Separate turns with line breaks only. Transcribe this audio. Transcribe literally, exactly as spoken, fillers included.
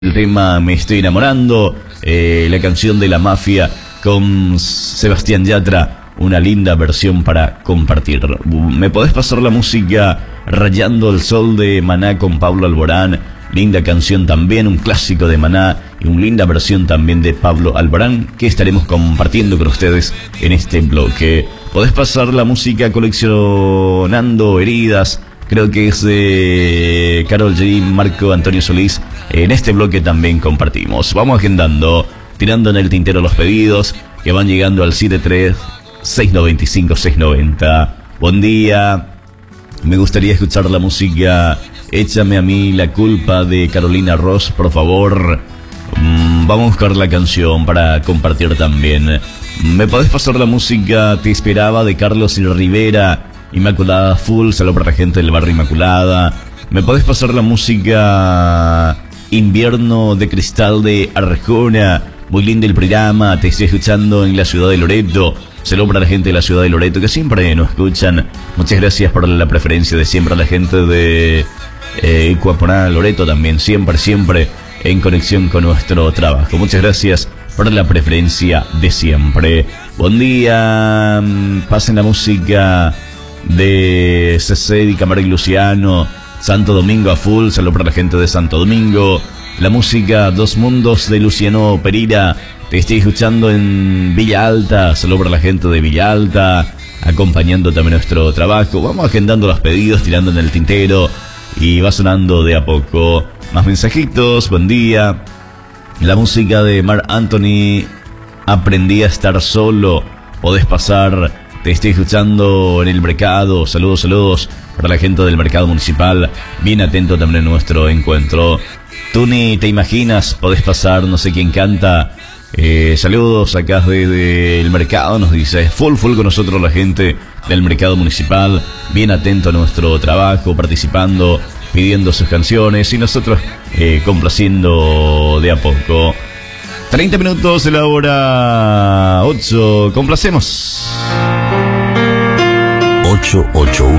El tema Me Estoy Enamorando, eh, la canción de La Mafia con Sebastián Yatra, una linda versión para compartir. ¿Me podés pasar la música Rayando el Sol de Maná con Pablo Alborán? Linda canción también, un clásico de Maná y una linda versión también de Pablo Alborán que estaremos compartiendo con ustedes en este bloque. ¿Podés pasar la música Coleccionando Heridas? Creo que es de Karol G, Marco Antonio Solís. En este bloque también compartimos. Vamos agendando, tirando en el tintero los pedidos que van llegando al siete tres seis nueve cinco seis nueve cero. Buen día. Me gustaría escuchar la música Échame a mí la culpa de Carolina Ross, por favor. Mm, vamos a buscar la canción para compartir también. ¿Me podés pasar la música Te Esperaba de Carlos y Rivera? Inmaculada Full, saludo para la gente del barrio Inmaculada. ¿Me podés pasar la música Invierno de Cristal de Arjona? Muy lindo el programa, te estoy escuchando en la ciudad de Loreto. Saludo para la gente de la ciudad de Loreto que siempre nos escuchan. Muchas gracias por la preferencia de siempre a la gente de eh, Ecuaporá, Loreto también, siempre, siempre en conexión con nuestro trabajo. Muchas gracias por la preferencia de siempre. Buen día, pasen la música de C C, Di Camargo y Luciano, Santo Domingo a full, saludo para la gente de Santo Domingo. La música Dos Mundos de Luciano Pereira, te estoy escuchando en Villa Alta, saludo para la gente de Villa Alta, acompañando también nuestro trabajo. Vamos agendando los pedidos, tirando en el tintero y va sonando de a poco. Más mensajitos, buen día. La música de Marc Anthony, Aprendí a estar solo, podés pasar. Te estoy escuchando en el mercado. Saludos, saludos para la gente del mercado municipal. Bien atento también a nuestro encuentro. Tú ni te imaginas, podés pasar, no sé quién canta. Eh, saludos acá desde el mercado, nos dice. Full, full con nosotros la gente del mercado municipal. Bien atento a nuestro trabajo, participando, pidiendo sus canciones y nosotros eh, complaciendo de a poco. treinta minutos de la hora ocho. Complacemos.
ocho ocho uno